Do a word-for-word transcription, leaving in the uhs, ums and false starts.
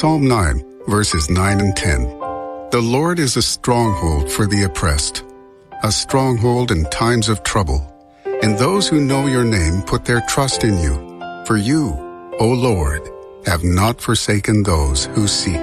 Psalm nine, verses nine and ten. The Lord is a stronghold for the oppressed, a stronghold in times of trouble. And those who know your name put their trust in you. For you, O Lord, have not forsaken those who seek